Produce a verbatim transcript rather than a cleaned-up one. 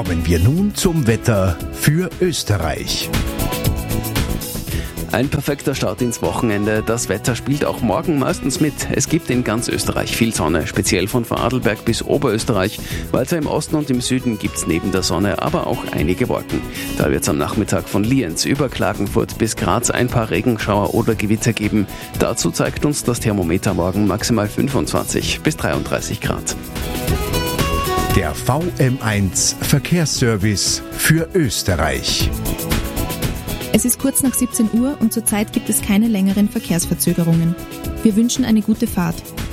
Kommen wir nun zum Wetter für Österreich. Ein perfekter Start ins Wochenende. Das Wetter spielt auch morgen meistens mit. Es gibt in ganz Österreich viel Sonne, speziell von Vorarlberg bis Oberösterreich. Weiter im Osten und im Süden gibt's neben der Sonne aber auch einige Wolken. Da wird's am Nachmittag von Lienz über Klagenfurt bis Graz ein paar Regenschauer oder Gewitter geben. Dazu zeigt uns das Thermometer morgen maximal fünfundzwanzig bis dreiunddreißig Grad. Der V M eins Verkehrsservice für Österreich. Es ist kurz nach siebzehn Uhr und zurzeit gibt es keine längeren Verkehrsverzögerungen. Wir wünschen eine gute Fahrt.